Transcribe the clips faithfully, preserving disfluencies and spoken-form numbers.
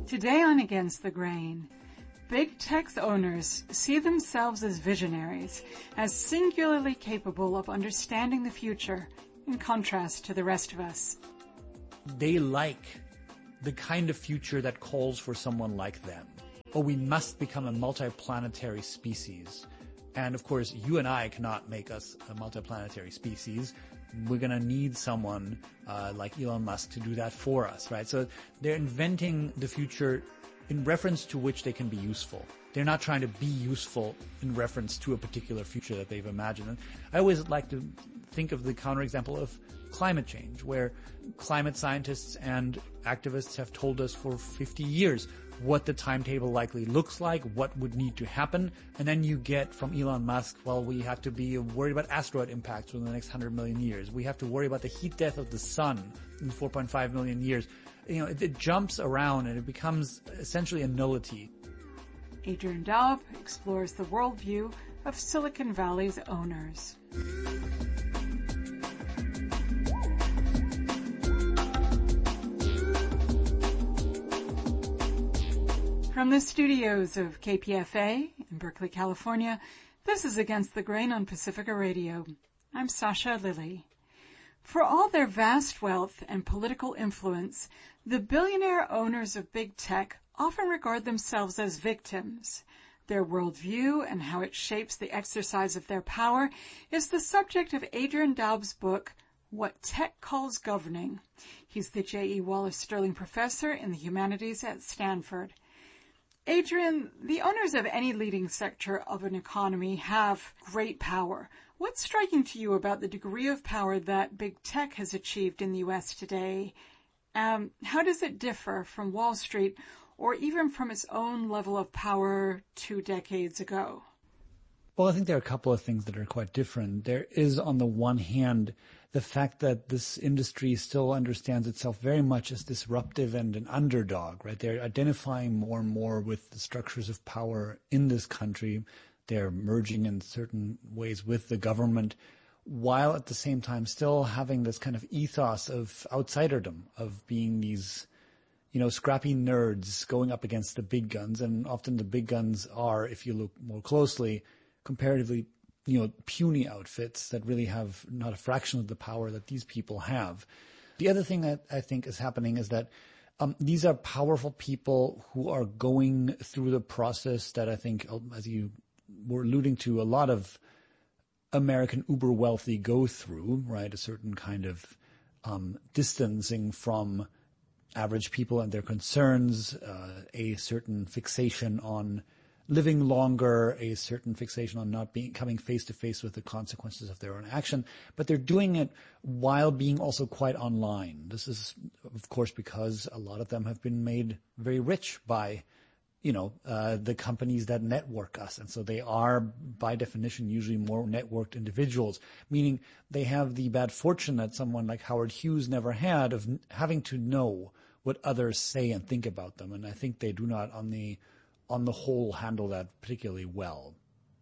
Today on Against the Grain, big tech's owners see themselves as visionaries, as singularly capable of understanding the future, in contrast to the rest of us. They like the kind of future that calls for someone like them. Or we must become a multiplanetary species. And of course, you and I cannot make us a multiplanetary species. We're going to need someone uh, like Elon Musk to do that for us, right? So they're inventing the future in reference to which they can be useful. They're not trying to be useful in reference to a particular future that they've imagined. And I always like to think of the counterexample of climate change, where climate scientists and activists have told us for fifty years what the timetable likely looks like, what would need to happen, and then you get from Elon Musk, well, we have to be worried about asteroid impacts within the next one hundred million years. We have to worry about the heat death of the sun in four point five million years. You know, it, it jumps around and it becomes essentially a nullity. Adrian Daub explores the worldview of Silicon Valley's owners. From the studios of K P F A in Berkeley, California, this is Against the Grain on Pacifica Radio. I'm Sasha Lilly. For all their vast wealth and political influence, the billionaire owners of big tech often regard themselves as victims. Their worldview and how it shapes the exercise of their power is the subject of Adrian Daub's book, What Tech Calls Governing. He's the J E Wallace Sterling Professor in the Humanities at Stanford. Adrian, the owners of any leading sector of an economy have great power. What's striking to you about the degree of power that big tech has achieved in the U S today? Um, how does it differ from Wall Street or even from its own level of power two decades ago? Well, I think there are a couple of things that are quite different. There is, on the one hand, the fact that this industry still understands itself very much as disruptive and an underdog, right? They're identifying more and more with the structures of power in this country. They're merging in certain ways with the government, while at the same time still having this kind of ethos of outsiderdom, of being these, you know, scrappy nerds going up against the big guns. And often the big guns are, if you look more closely, comparatively, you know, puny outfits that really have not a fraction of the power that these people have. The other thing that I think is happening is that um, these are powerful people who are going through the process that I think, as you were alluding to, a lot of American uber wealthy go through, right? A certain kind of um, distancing from average people and their concerns, uh, a certain fixation on living longer, a certain fixation on not being coming face to face with the consequences of their own action, but they're doing it while being also quite online. This is, of course, because a lot of them have been made very rich by, you know, uh, the companies that network us. And so they are, by definition, usually more networked individuals, meaning they have the bad fortune that someone like Howard Hughes never had of having to know what others say and think about them. And I think they do not, on the on the whole, handle that particularly well.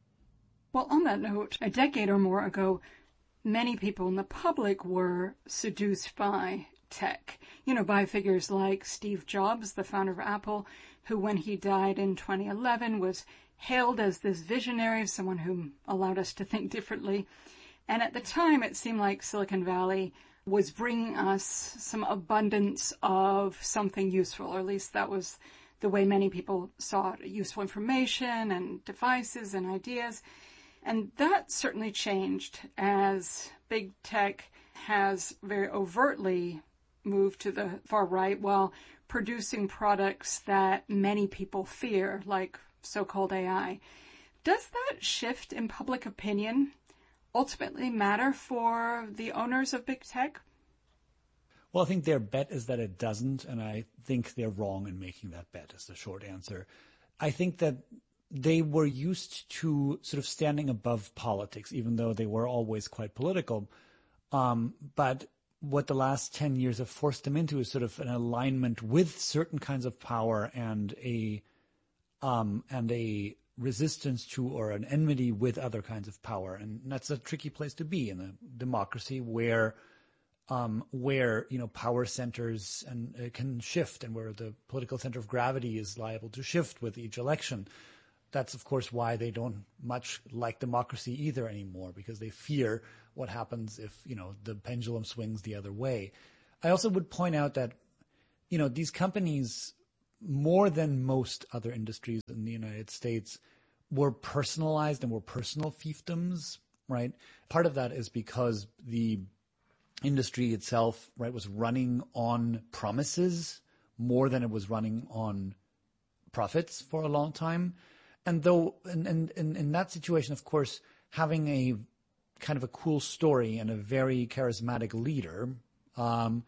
Well, on that note, a decade or more ago, many people in the public were seduced by tech, you know, by figures like Steve Jobs, the founder of Apple, who when he died in twenty eleven was hailed as this visionary, someone who allowed us to think differently. And at the time, it seemed like Silicon Valley was bringing us some abundance of something useful, or at least that was the way many people saw it, useful information and devices and ideas. And that certainly changed as big tech has very overtly moved to the far right while producing products that many people fear, like so-called A I. Does that shift in public opinion ultimately matter for the owners of big tech? Well, I think their bet is that it doesn't, and I think they're wrong in making that bet, is the short answer. I think that they were used to sort of standing above politics, even though they were always quite political. Um, but what the last ten years have forced them into is sort of an alignment with certain kinds of power and a um, and a resistance to or an enmity with other kinds of power. And that's a tricky place to be in a democracy where um, where, you know, power centers and uh, can shift, and where the political center of gravity is liable to shift with each election. That's, of course, why they don't much like democracy either anymore, because they fear what happens if, you know, the pendulum swings the other way. I also would point out that, you know, these companies, more than most other industries in the United States, were personalized and were personal fiefdoms, right? Part of that is because the industry itself, right, was running on promises more than it was running on profits for a long time. And though, and, and, and in that situation, of course, having a kind of a cool story and a very charismatic leader um,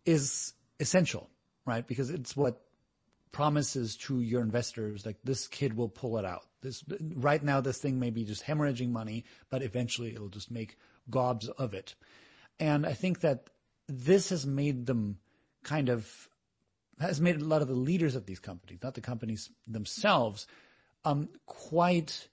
is essential, right? Because it's what promises to your investors, like, this kid will pull it out. This right now, this thing may be just hemorrhaging money, but eventually it'll just make gobs of it. And I think that this has made them kind of, has made a lot of the leaders of these companies, not the companies themselves, um, quite,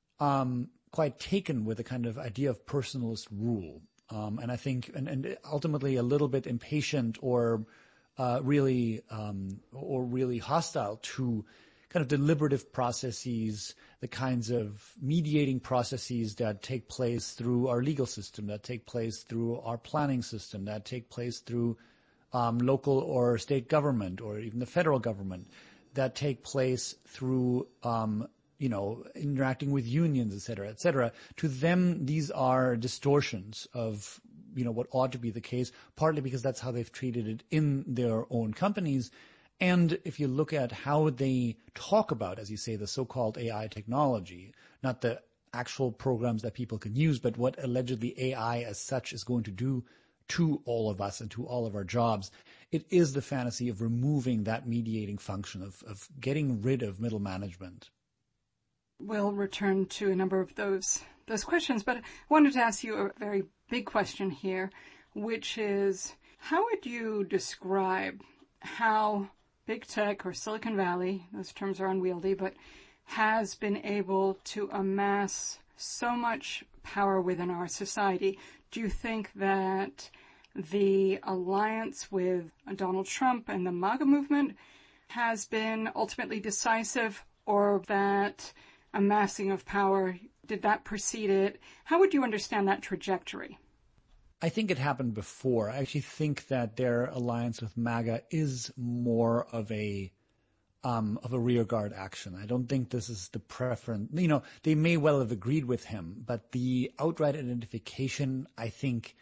um, quite taken with a kind of idea of personalist rule. Um, and I think, and, and ultimately a little bit impatient or, uh, really, um, or really hostile to kind of deliberative processes, the kinds of mediating processes that take place through our legal system, that take place through our planning system, that take place through um, local or state government, or even the federal government, that take place through, um, you know, interacting with unions, et cetera, et cetera. To them, these are distortions of, you know, what ought to be the case, partly because that's how they've treated it in their own companies. And if you look at how they talk about, as you say, the so-called A I technology, not the actual programs that people can use, but what allegedly A I as such is going to do to all of us and to all of our jobs, it is the fantasy of removing that mediating function, of, of getting rid of middle management. We'll return to a number of those those questions, but I wanted to ask you a very big question here, which is, how would you describe how big tech or Silicon Valley, those terms are unwieldy, but has been able to amass so much power within our society? Do you think that the alliance with Donald Trump and the MAGA movement has been ultimately decisive, or that amassing of power, did that precede it? How would you understand that trajectory? I think it happened before. I actually think that their alliance with MAGA is more of a um, of a rearguard action. I don't think this is the preference. You know, they may well have agreed with him, but the outright identification, I think,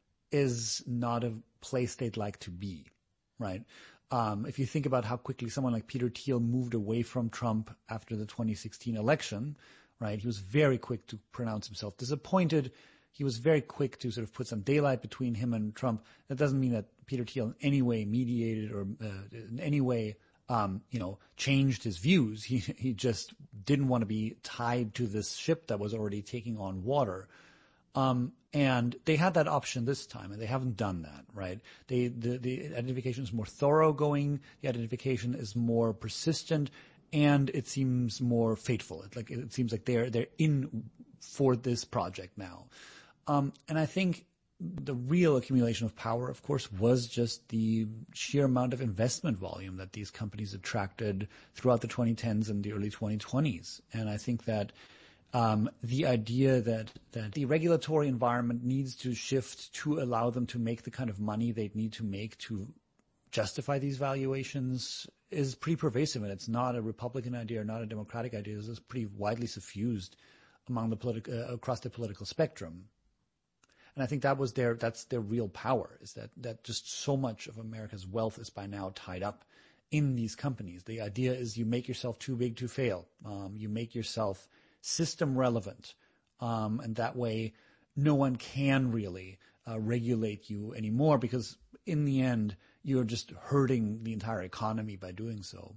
is not a place they'd like to be, right? Um, if you think about how quickly someone like Peter Thiel moved away from Trump after the twenty sixteen election, right? He was very quick to pronounce himself disappointed. He was very quick to sort of put some daylight between him and Trump. That doesn't mean that Peter Thiel in any way mediated or uh, in any way, um, you know, changed his views. He he just didn't want to be tied to this ship that was already taking on water. Um, and they had that option this time, and they haven't done that, right? They the, the identification is more thoroughgoing. The identification is more persistent, and it seems more fateful. It, like it seems like they're they're in for this project now. Um, and I think the real accumulation of power, of course, was just the sheer amount of investment volume that these companies attracted throughout the twenty tens and the early twenty twenties. And I think that um, the idea that, that the regulatory environment needs to shift to allow them to make the kind of money they'd need to make to justify these valuations is pretty pervasive. And it's not a Republican idea or not a Democratic idea. This is pretty widely suffused among the politi- uh, across the political spectrum. And I think that was their, that's their real power, is that, that just so much of America's wealth is by now tied up in these companies. The idea is you make yourself too big to fail. Um, you make yourself system relevant. Um, and that way no one can really uh, regulate you anymore, because in the end, you're just hurting the entire economy by doing so.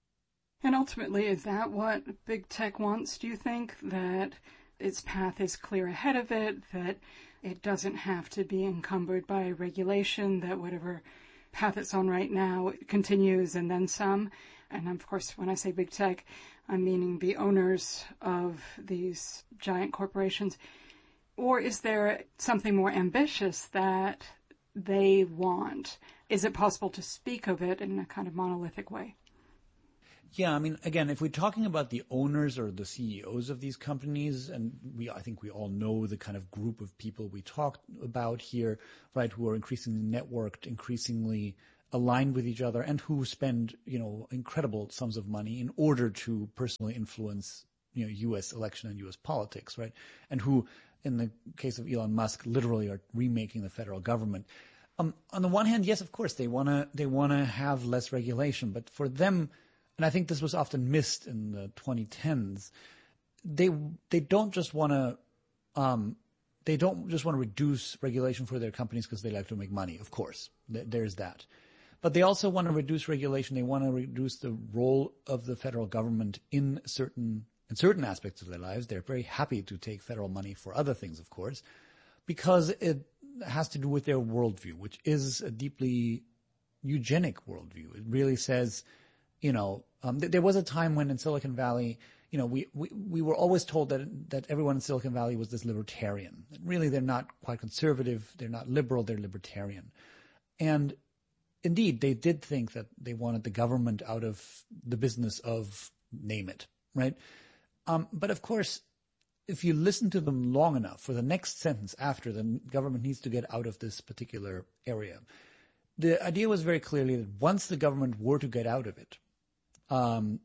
And ultimately, is that what big tech wants, do you think? That its path is clear ahead of it, that it doesn't have to be encumbered by regulation, that whatever path it's on right now continues and then some? And of course, when I say big tech, I'm meaning the owners of these giant corporations. Or is there something more ambitious that they want? Is it possible to speak of it in a kind of monolithic way? Yeah, I mean, again, if we're talking about the owners or the C E Os of these companies, and we, I think we all know the kind of group of people we talked about here, right, who are increasingly networked, increasingly aligned with each other, and who spend, you know, incredible sums of money in order to personally influence, you know, U S election and U S politics, right, and who, in the case of Elon Musk, literally are remaking the federal government. Um, on the one hand, yes, of course, they wanna they wanna have less regulation, but for them, and I think this was often missed in the twenty tens, they they don't just want to um, they don't just want to reduce regulation for their companies because they like to make money. Of course, th- there's that, but they also want to reduce regulation. They want to reduce the role of the federal government in certain in certain aspects of their lives. They're very happy to take federal money for other things, of course, because it has to do with their worldview, which is a deeply eugenic worldview. It really says, you know, um, th- there was a time when in Silicon Valley, you know, we, we, we were always told that, that everyone in Silicon Valley was this libertarian. Really, they're not quite conservative. They're not liberal. They're libertarian. And indeed, they did think that they wanted the government out of the business of name it, right? Um, but of course, if you listen to them long enough, for the next sentence after, the government needs to get out of this particular area. The idea was very clearly that once the government were to get out of it, Um,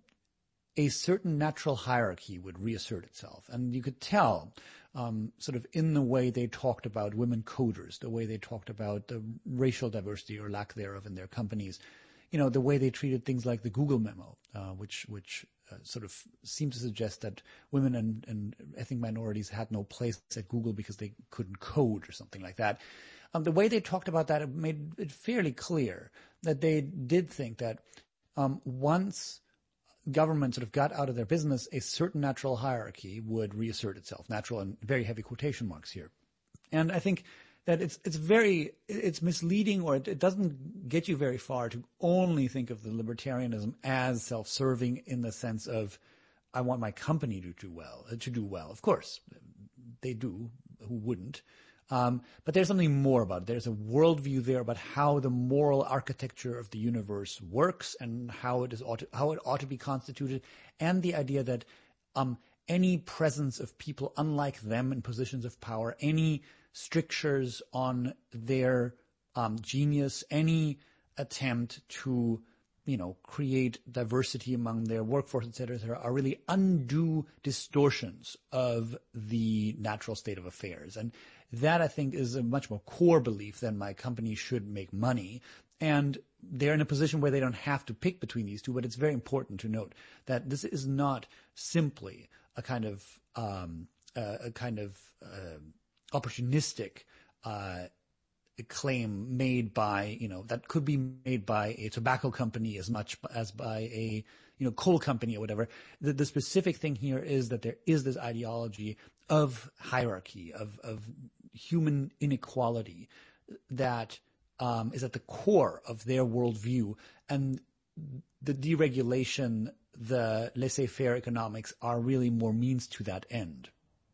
a certain natural hierarchy would reassert itself. And you could tell, um, sort of in the way they talked about women coders, the way they talked about the racial diversity or lack thereof in their companies, you know, the way they treated things like the Google memo, uh, which, which, uh, sort of seemed to suggest that women and, and ethnic minorities had no place at Google because they couldn't code or something like that. Um, the way they talked about that, it made it fairly clear that they did think that Um, once government sort of got out of their business, a certain natural hierarchy would reassert itself. Natural and very heavy quotation marks here. And I think that it's it's very it's misleading, or it, it doesn't get you very far to only think of the libertarianism as self-serving in the sense of, I want my company to do well, to do well. Of course, they do. Who wouldn't? Um, but there's something more about it. There's a worldview there about how the moral architecture of the universe works and how it is ought to, how it ought to be constituted, and the idea that um, any presence of people unlike them in positions of power, any strictures on their um, genius, any attempt to, you know, create diversity among their workforce, et cetera, et cetera, are really undue distortions of the natural state of affairs. And that, I think, is a much more core belief than my company should make money. And they're in a position where they don't have to pick between these two, but it's very important to note that this is not simply a kind of um, uh, a kind of uh, opportunistic uh a claim made by, you know, that could be made by a tobacco company as much as by a, you know, coal company or whatever. The, the specific thing here is that there is this ideology of hierarchy, of, of human inequality that um, is at the core of their worldview. And the deregulation, the laissez-faire economics are really more means to that end.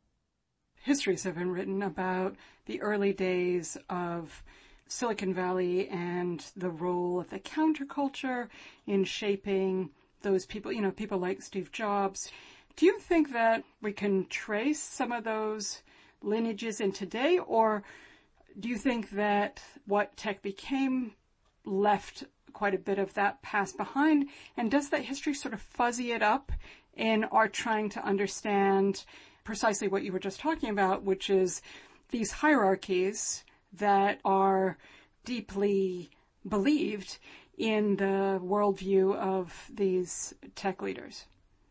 Histories have been written about the early days of Silicon Valley and the role of the counterculture in shaping those people, you know, people like Steve Jobs. Do you think that we can trace some of those lineages in today, or do you think that what tech became left quite a bit of that past behind? And does that history sort of fuzzy it up in our trying to understand precisely what you were just talking about, which is these hierarchies that are deeply believed in the worldview of these tech leaders?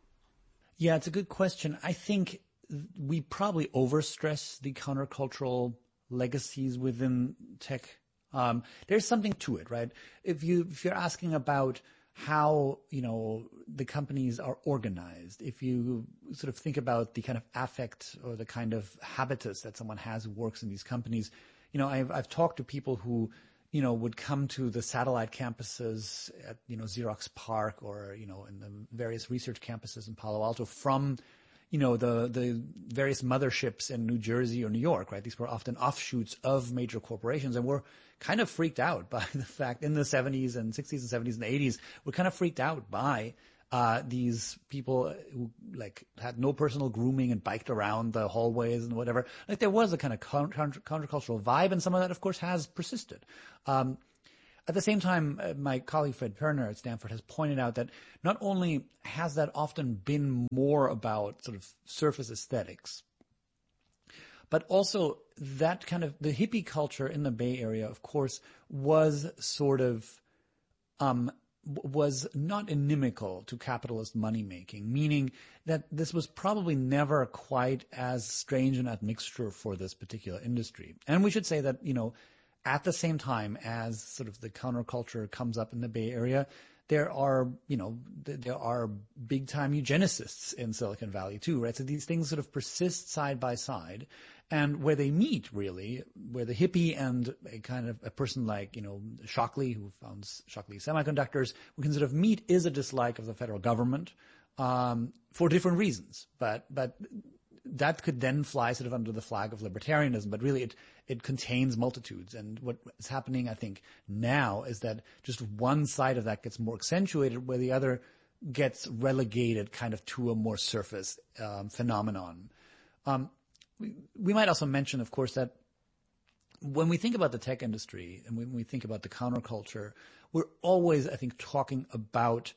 Yeah, it's a good question. I think we probably overstress the countercultural legacies within tech. Um, there's something to it, right? If you, if you're asking about how, you know, the companies are organized, if you sort of think about the kind of affect or the kind of habitus that someone has who works in these companies, you know, I've, I've talked to people who, you know, would come to the satellite campuses at, you know, Xerox PARC or, you know, in the various research campuses in Palo Alto from, you know, the, the various motherships in New Jersey or New York, right? These were often offshoots of major corporations, and were kind of freaked out by the fact in the seventies and sixties and seventies and eighties, we're kind of freaked out by uh these people who like had no personal grooming and biked around the hallways and whatever. Like there was a kind of counter, countercultural vibe, and some of that, of course, has persisted. Um, At the same time, uh, my colleague Fred Perner at Stanford has pointed out that not only has that often been more about sort of surface aesthetics, but also that kind of the hippie culture in the Bay Area, of course, was sort of um, was not inimical to capitalist money making, meaning that this was probably never quite as strange an admixture for this particular industry. And we should say that, you know, at the same time as sort of the counterculture comes up in the Bay Area, there are, you know, there are big time eugenicists in Silicon Valley too, right? So these things sort of persist side by side, and where they meet really, where the hippie and a kind of a person like, you know, Shockley, who founds Shockley Semiconductors, we can sort of meet is a dislike of the federal government, um, for different reasons. But, but that could then fly sort of under the flag of libertarianism, but really it, it contains multitudes. And what is happening, I think, now is that just one side of that gets more accentuated, where the other gets relegated kind of to a more surface um, phenomenon. Um, we, we might also mention, of course, that when we think about the tech industry and when we think about the counterculture, we're always, I think, talking about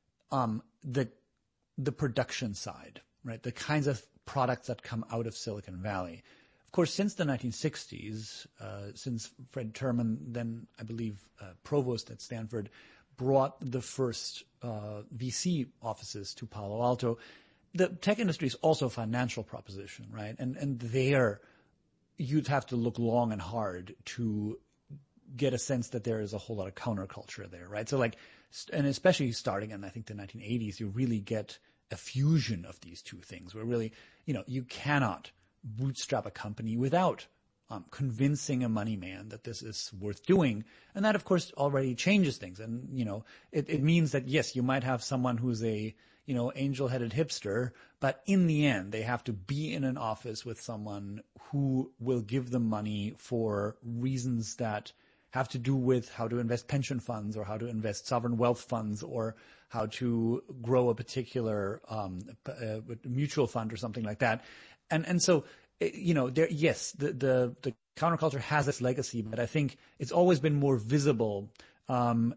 um, the the production side, right? The kinds of products that come out of Silicon Valley. Of course, since the nineteen sixties, uh, since Fred Terman, then I believe uh, provost at Stanford, brought the first uh, V C offices to Palo Alto, the tech industry is also a financial proposition, right? And and there, you'd have to look long and hard to get a sense that there is a whole lot of counterculture there, right? So like, and especially starting in, I think, the nineteen eighties, you really get a fusion of these two things where really, you know, you cannot bootstrap a company without um, convincing a money man that this is worth doing. And that, of course, already changes things. And, you know, it, it means that, yes, you might have someone who's a, you know, angel-headed hipster, but in the end, they have to be in an office with someone who will give them money for reasons that have to do with how to invest pension funds or how to invest sovereign wealth funds or how to grow a particular um, uh, mutual fund or something like that. And and so, you know, there, yes, the, the, the counterculture has its legacy, but I think it's always been more visible um,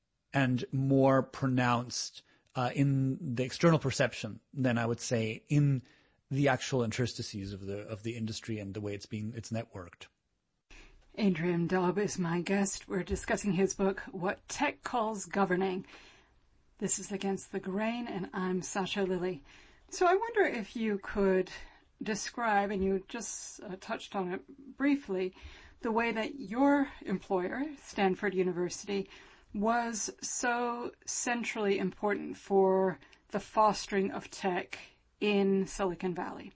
and more pronounced uh, in the external perception than I would say in the actual interstices of the of the industry and the way it's being it's networked. Adrian Daub is my guest. We're discussing his book, What Tech Calls Governing. This is Against the Grain, and I'm Sasha Lilley. So I wonder if you could describe, and you just uh, touched on it briefly, the way that your employer, Stanford University, was so centrally important for the fostering of tech in Silicon Valley.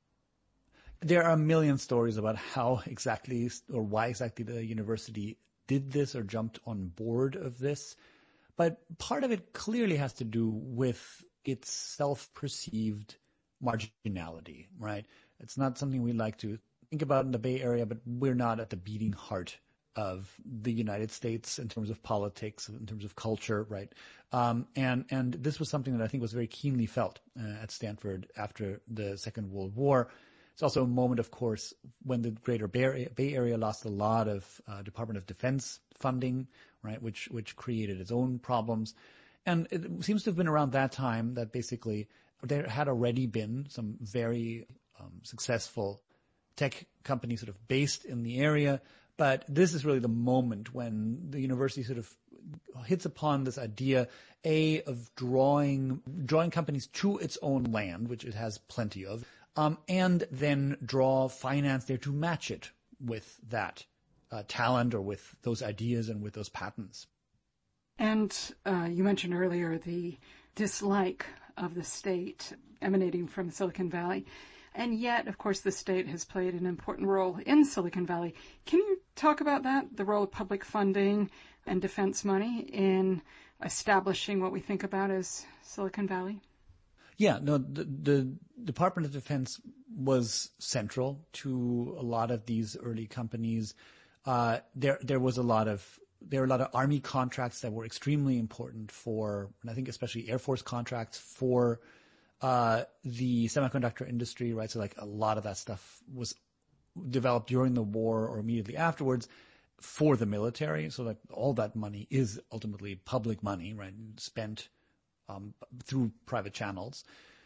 There are a million stories about how exactly or why exactly the university did this or jumped on board of this. But part of it clearly has to do with its self-perceived marginality, right? It's not something we like to think about in the Bay Area, but we're not at the beating heart of the United States in terms of politics, in terms of culture, right? Um, and, and this was something that I think was very keenly felt uh, at Stanford after the Second World War. It's also a moment, of course, when the greater Bay Area lost a lot of uh, Department of Defense funding, right, which which created its own problems. And it seems to have been around that time that basically there had already been some very um, successful tech companies sort of based in the area. But this is really the moment when the university sort of hits upon this idea, A, of drawing drawing companies to its own land, which it has plenty of, Um, and then draw finance there to match it with that uh, talent or with those ideas and with those patents. And uh, you mentioned earlier the dislike of the state emanating from Silicon Valley. And yet, of course, the state has played an important role in Silicon Valley. Can you talk about that, the role of public funding and defense money in establishing what we think about as Silicon Valley? Yeah, no, the, the Department of Defense was central to a lot of these early companies. Uh, there, there was a lot of, there were a lot of Army contracts that were extremely important for, and I think especially Air Force contracts for, uh, the semiconductor industry, right? So like a lot of that stuff was developed during the war or immediately afterwards for the military. So like all that money is ultimately public money, right? Spent, um, through private channels.